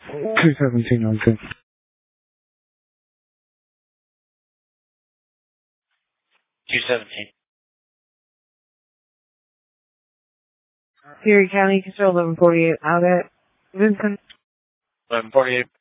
217 on 2. 217. Erie County Control 1148 out at Vincent. 1148.